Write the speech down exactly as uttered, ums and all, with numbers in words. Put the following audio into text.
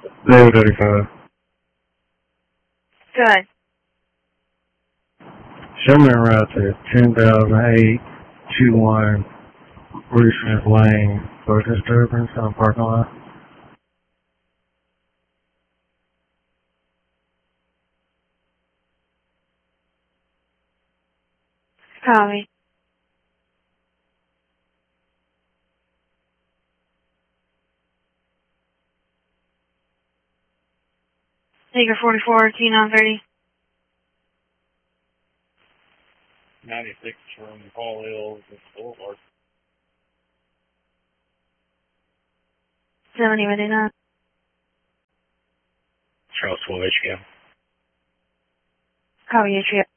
Zero thirty-five. Good. Show me a route to ten thousand eight two one Richmond Lane for disturbance on parking lot. Copy. Acre forty-four, T nine thirty. ninety-six from Paul Hills, Boulevard. seventy ready now. Charlesville, H Q. Copy, H Q.